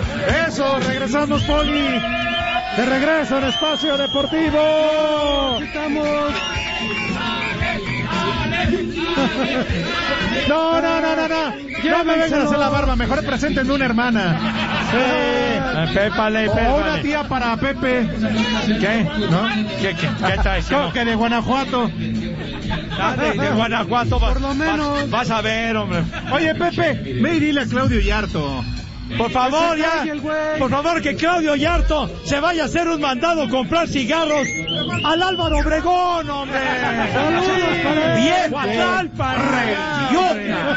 Eso, regresamos, Poli. De regreso en Espacio Deportivo. Estamos. No. Ya me vengan a hacer la barba. Mejor preséntenme una hermana. Pépale. O una tía para Pepe. ¿Qué? ¿No? ¿Qué está diciendo? ¿Cómo que de Guanajuato? De Guanajuato. Por lo menos. Vas a ver, hombre. Oye, Pepe, ve y dile a Claudio Yarto. Por favor, ya. Por favor, que Claudio Yarto se vaya a hacer un mandado a comprar cigarros al Álvaro Obregón, hombre. Bien, Guadalpa, idiota.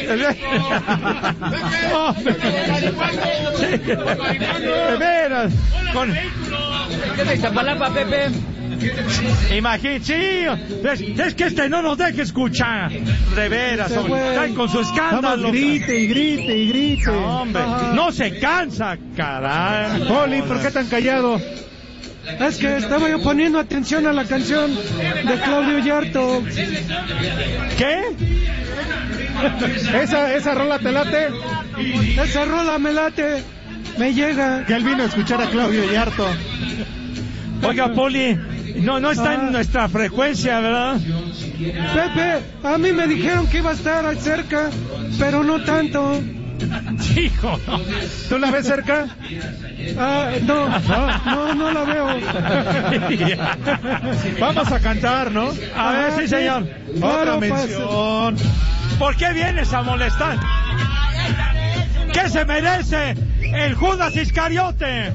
De veras. ¿Qué te Iztapalapa, Pepe? Imagínate, sí, es que no nos deja escuchar. De veras, hombre, están con su escándalo. Vamos, grite. No, hombre, no se cansa, caray. Poli, ¿por qué tan callado? Es que estaba yo poniendo atención a la canción de Claudio Yarto. ¿Qué? ¿Esa rola te late? Esa rola me late, me llega. Que él vino a escuchar a Claudio Yarto. Oiga, Poli, no está en nuestra frecuencia, ¿verdad? Pepe, a mí me dijeron que iba a estar cerca, pero no tanto. Hijo, no. ¿Tú la ves cerca? No la veo. Vamos a cantar, ¿no? A ver, sí, señor. Otra mención. ¿Por qué vienes a molestar? ¿Qué se merece el Judas Iscariote?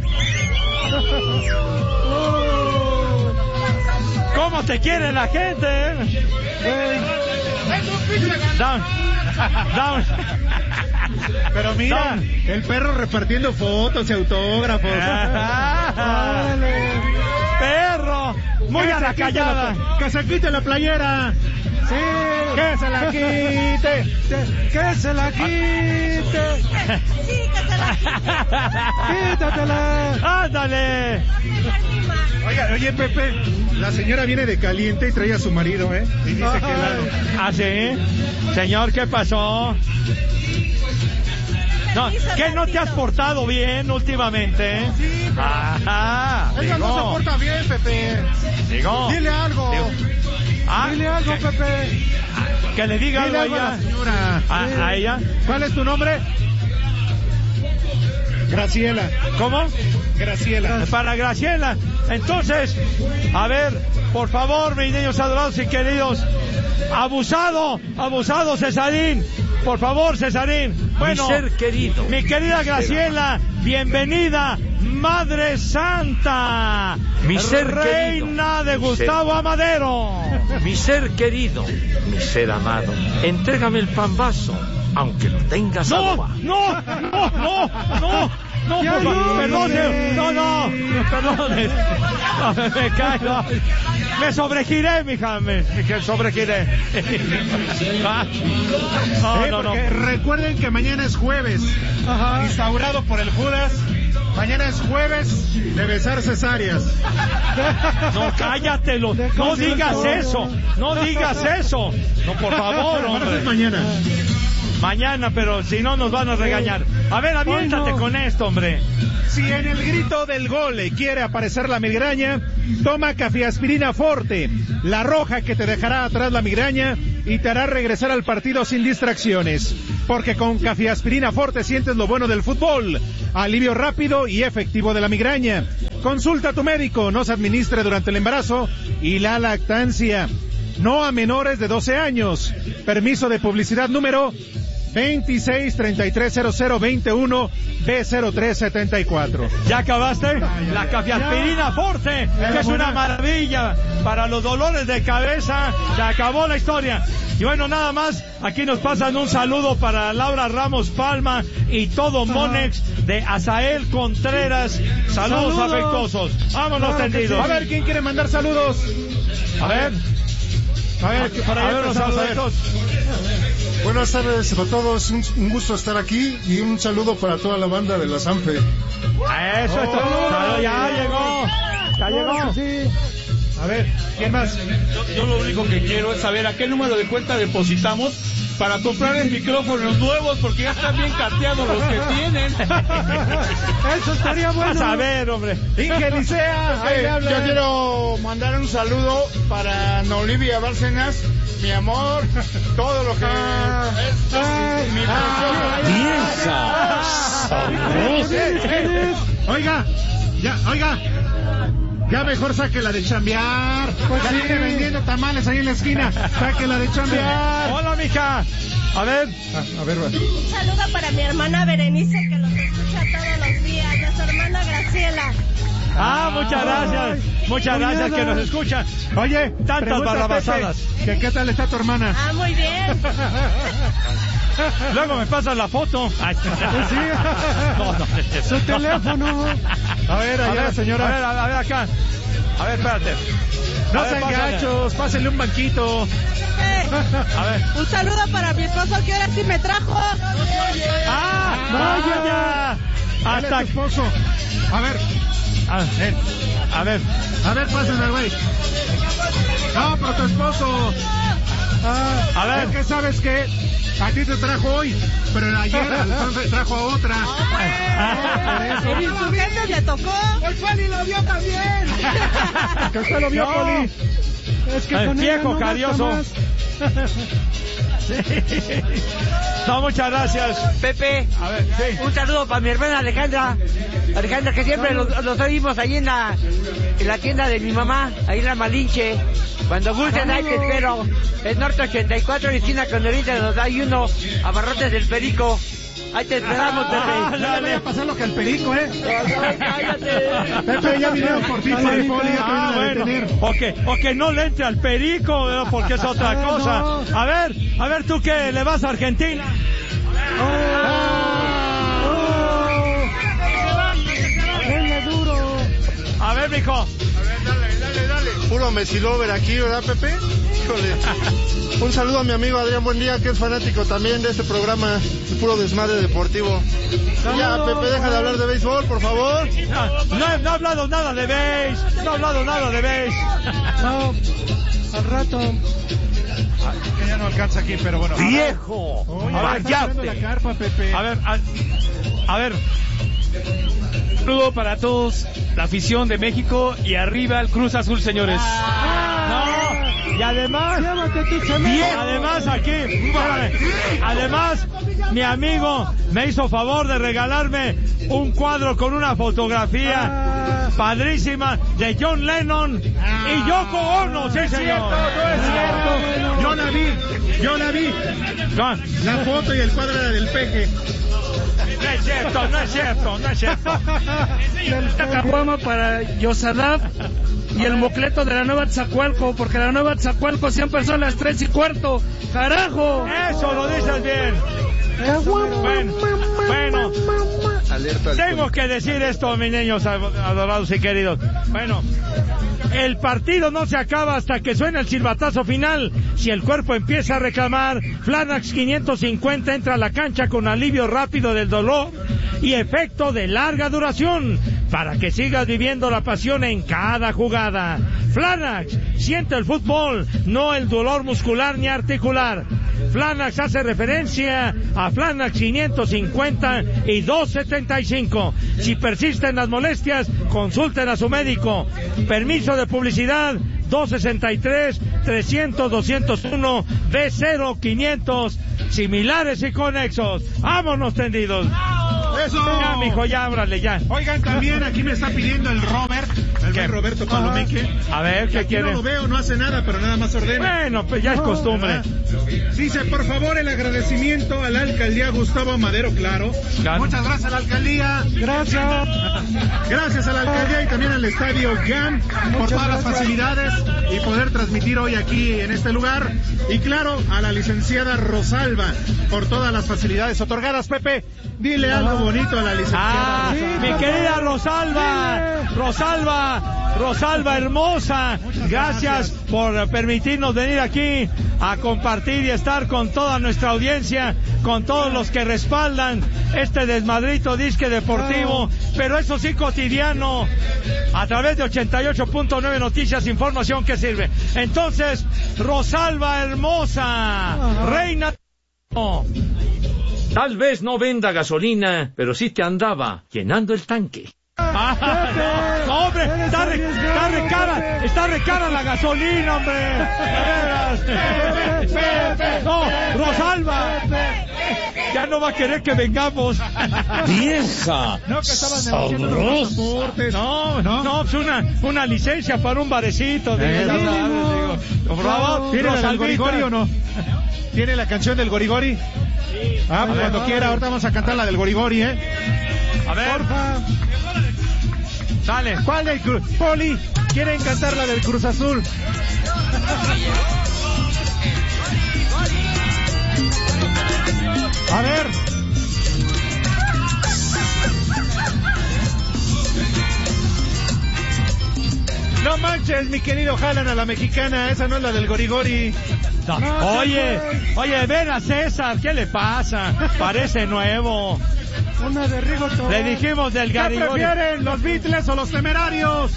¿Cómo te quiere la gente? Down. Pero mira, el perro repartiendo fotos y autógrafos. Perro, muy a la callada. Que se quite la playera. Sí, que se la quite. Que se la quite. Sí, que se la quite. Quítatela. Ándale. Oye, Pepe, la señora viene de caliente y trae a su marido, ¿eh? Y dice que helado. ¿Ah, sí? Señor, ¿qué pasó? No, ¿qué no te has portado bien últimamente? Sí, pero ella no se porta bien, Pepe. Digo. Dile algo. Dile algo, Pepe. Que le diga Dile algo a la señora. ¿A ella? ¿Cuál es tu nombre? Graciela. ¿Cómo? Graciela. Para Graciela. Entonces, a ver, por favor, mis niños adorados y queridos, abusado, Cesarín. Por favor, Cesarín. Bueno, mi ser querido. Mi querida Graciela, bienvenida, Madre Santa. Mi ser reina querido. De Gustavo Amadero. Mi ser querido, mi ser amado. Entrégame el pan vaso, aunque lo tengas agua. No, perdone, me caigo. Me sobregiré, mija, me sobregiré. No. Recuerden que mañana es jueves, instaurado por el Judas. Mañana es jueves de besar cesáreas. No, cállatelo. No digas eso. No, por favor, hombre. Mañana, pero si no nos van a regañar. A ver, aviéntate con esto, hombre. Si en el grito del gol quiere aparecer la migraña, toma Cafiaspirina Forte, la roja que te dejará atrás la migraña y te hará regresar al partido sin distracciones. Porque con Cafiaspirina Forte sientes lo bueno del fútbol, alivio rápido y efectivo de la migraña. Consulta a tu médico, no se administre durante el embarazo y la lactancia. No a menores de 12 años. Permiso de publicidad número 26330021 B0374. ¿Ya acabaste? La Cafiaspirina Forte, que es una maravilla para los dolores de cabeza. Se acabó la historia. Y bueno, nada más, aquí nos pasan un saludo para Laura Ramos Palma y todo Monex de Azael Contreras. Saludos afectuosos. Vámonos tendidos. A ver, ¿quién quiere mandar saludos? A ver, para allá empezamos. Buenas tardes a todos, un gusto estar aquí y un saludo para toda la banda de la Sanfe. Eso es todo. Ya llegó. Sí. A ver, ¿quién más? Yo lo único que quiero es saber a qué número de cuenta depositamos para comprarles micrófonos nuevos porque ya están bien cateados los que tienen. Eso estaría bueno. Vas a ver, hombre. Inge Licea, ahí le habla. Yo quiero mandar un saludo para Olivia Bárcenas, mi amor, todo lo que es mi Oiga, ya mejor saque la de chambear. Pues ya sí. viene vendiendo tamales ahí en la esquina. Saque la de chambear. Hola, mija. A ver. A ver, Un saludo para mi hermana Berenice, que los escucha todos los días, y a su hermana Graciela. Muchas gracias. Muchas gracias que nos escuchan. Oye, Tantas pregunta, barrabasadas. Pepe, ¿qué tal está tu hermana? Muy bien. Luego me pasan la foto. Ay, Sí. no. Su teléfono. A ver, allá, señora. A ver acá. A ver, espérate. No A ver, sean pásale. gachos, pásenle un banquito. A ver. Un saludo para mi esposo, que ahora sí me trajo. ¡Vaya! Dale a tu esposo. A ver, A ver, pásenle, güey. No, pero tu esposo. a ver. Es que sabes que a ti te trajo hoy, pero ayer Alfonso trajo a otra. ¿Y su gente le tocó? El Poli lo vio también. Que usted lo vio, No. Poli. Es que El con ella viejo no gasta carioso. más. No, muchas gracias. Pepe, A ver, sí. un saludo para mi hermana Alejandra. Alejandra, que siempre los oímos ahí en la tienda de mi mamá, ahí en la Malinche. Cuando gusten, ahí te espero. Es Norte 84, esquina con Orita, nos da uno, Abarrotes del Perico. Ahí te esperamos, Pepe. No le vaya a pasar lo que al perico, Cállate. Pepe, ya vinieron por ti, Poli, ya te vienen a Bueno, detener. o que no le entre al perico, ¿no? Porque es otra cosa. no. A ver, ¿tú qué? ¿Le vas a Argentina? Denle duro. A ver, mijo. Dale. Puro Messi lover aquí, ¿verdad, Pepe? Híjole. Un saludo a mi amigo Adrián Buendía, que es fanático también de este programa, de puro desmadre deportivo. Y ya, Pepe, deja de hablar de béisbol, por favor. No he hablado nada de béis. No, al rato. Que ya no alcanza aquí, pero bueno. ¡Viejo! Oye, está tirando la ¡Vayate! carpa, Pepe. A ver. Un saludo para todos, la afición de México y arriba el Cruz Azul, señores. No, y además, Llévate tu cemento. además aquí, espérame, además, mi amigo me hizo favor de regalarme un cuadro con una fotografía padrísima de John Lennon y Yoko Ono, sí, señor. No es cierto. Yo la vi. No, La foto y el cuadro era del Peje. no es cierto. Esta caguama para Yosadab y el mocleto de la Nueva Tzacualco, porque la Nueva Tzacualco siempre son las 3:15. ¡Carajo! Eso lo dices bien. Bueno, tengo que decir esto, mis niños adorados y queridos. Bueno, el partido no se acaba hasta que suene el silbatazo final. Si el cuerpo empieza a reclamar, Flanax 550 entra a la cancha con alivio rápido del dolor y efecto de larga duración, para que sigas viviendo la pasión en cada jugada. Flanax siente el fútbol, no el dolor muscular ni articular. Flanax hace referencia a Flanax 550 y 275. Si persisten las molestias, consulten a su médico. Permiso de publicidad 263-300-201 B0500, similares y conexos. ¡Vámonos tendidos! Eso. Ya, mijo, ya, ábrale, ya. Oigan, también aquí me está pidiendo el Robert, el buen Roberto Palomeque. A ver, ¿qué Aquí quiere? no lo veo, no hace nada, pero nada más ordena. Bueno, pues ya es costumbre. Dice, por favor, el agradecimiento a la alcaldía Gustavo Madero, claro. Claro. Muchas gracias a la alcaldía. Gracias. Gracias a la alcaldía y también al Estadio GAN por todas las facilidades y poder transmitir hoy aquí en este lugar. Y claro, a la licenciada Rosalba por todas las facilidades otorgadas. Pepe, dile algo bonito a la licenciada Rosalba. Mi querida Rosalba hermosa, gracias por permitirnos venir aquí a compartir y estar con toda nuestra audiencia, con todos los que respaldan este desmadrito disque deportivo, pero eso sí cotidiano, a través de 88.9 Noticias, información que sirve. Entonces, Rosalba hermosa, reina Tal vez no venda gasolina, pero sí te andaba llenando el tanque. No, hombre, está re cara la gasolina, hombre. No, Rosalba. Ya no va a querer que vengamos. ¡Vieja! No, que estabas negociando los transportes. No, pues una licencia para un barecito. Digo, por favor, ¿tiene la del Gorigori o no? ¿Tiene la canción del Gorigori? Ah, pues cuando quiera, ahorita vamos a cantar la del Gorigori, A ver. Porfa. Sale. ¿Cuál del Cruz? Poli, ¿quieren cantar la del Cruz Azul? A ver. No manches, mi querido Jalan a la mexicana, esa no es la del Gorigori. No. Oye, ven a César, ¿qué le pasa? Parece nuevo. Una de Rigoto. Le dijimos del ¿Qué Garigori. prefieren, los Beatles o los Temerarios?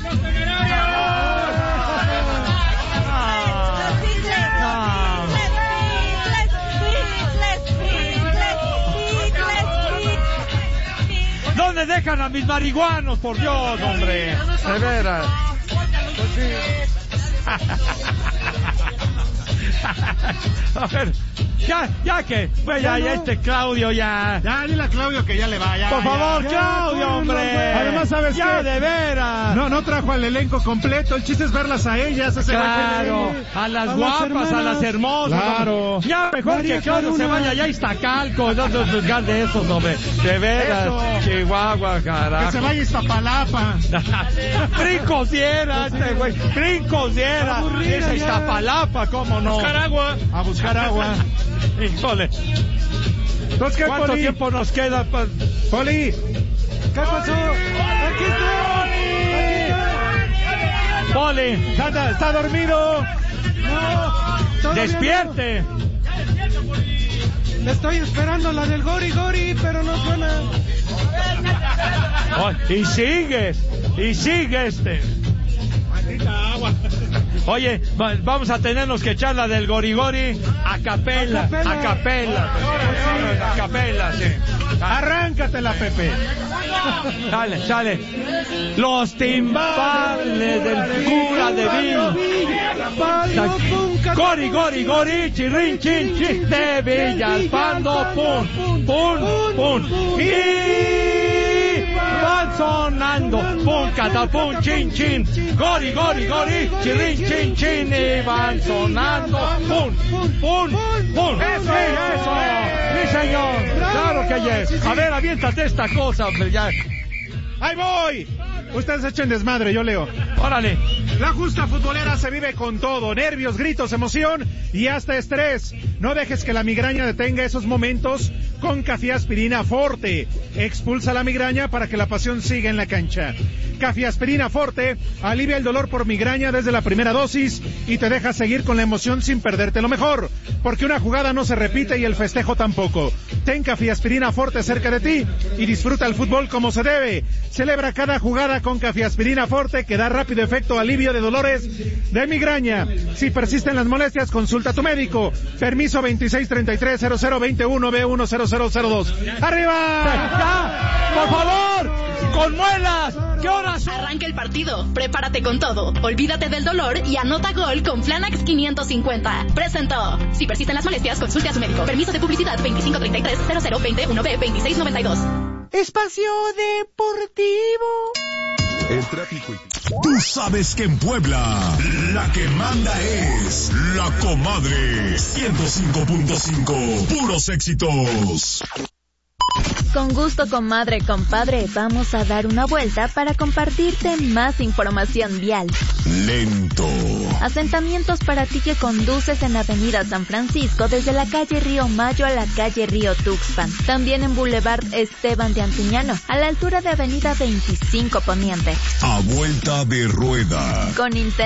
¿Dónde dejan a mis marihuanos, por Dios, hombre? De veras. A ver, ya que, pues ya Claudio ya. Ya, dile a Claudio que ya le va, ya. Por favor, ya, Claudio, hombre. Además, ¿sabes qué? Ya, de veras. No trajo al elenco completo, el chiste es verlas a ellas. Claro, a las guapas, a las hermosas. Claro. Ya, mejor María que Claudio se Caruna. vaya ya a Iztacalco, no juzgar de esos, hombre. De veras, Eso. Chihuahua, carajo. Que se vaya a Iztapalapa. Brincos diera este güey, brincos diera. Aburrida Esa ya. Iztapalapa, cómo no. A buscar agua. Híjole. Entonces, ¿qué, ¿Cuánto Poli? tiempo nos queda? Poli, ¿Qué pasó? Aquí estoy. Poli, está dormido. No, todavía despierte. no. Estoy esperando la del Gorigori, pero no suena. Oh, y sigue Oye, vamos a tenernos que echar la del Gorigori a capela, sí. Arráncatela, Pepe. Sale. Los timbales del cura de Villa. Gori, chirrin, chin, de Villalpando, pum. Y van sonando, pum, catapum, chin. Gori, chirrin, chin, y van sonando, pum. Eso. Sí, señor. Claro que yes. A ver, aviéntate esta cosa, hombre, ya. ¡Ahí voy! Ustedes echen desmadre, yo leo. Órale. La justa futbolera se vive con todo, nervios, gritos, emoción y hasta estrés. No dejes que la migraña detenga esos momentos con Cafiaspirina Forte. Expulsa la migraña para que la pasión siga en la cancha. Cafiaspirina Forte alivia el dolor por migraña desde la primera dosis y te deja seguir con la emoción sin perderte lo mejor, porque una jugada no se repite y el festejo tampoco. Ten Cafiaspirina Forte cerca de ti y disfruta el fútbol como se debe. Celebra cada jugada con Cafiaspirina Forte, que da rápido efecto alivio de dolores de migraña. Si persisten las molestias, consulta a tu médico. Permiso 2633-0021-B10002. ¡Arriba! ¡Ya! ¡Por favor! ¡Con muelas! ¿Qué horas? Arranca el partido, prepárate con todo, olvídate del dolor y anota gol con Flanax 550. Presentó. Si persisten las molestias, consulte a su médico. Permiso de publicidad 2533-0021B2692. Espacio Deportivo. El tráfico. Tú sabes que en Puebla la que manda es La Comadre 105.5. Puros éxitos. Con gusto, comadre, compadre, vamos a dar una vuelta para compartirte más información vial. Lento. Asentamientos para ti que conduces en Avenida San Francisco desde la calle Río Mayo a la calle Río Tuxpan. También en Boulevard Esteban de Antuñano, a la altura de Avenida 25 Poniente. A vuelta de rueda. Con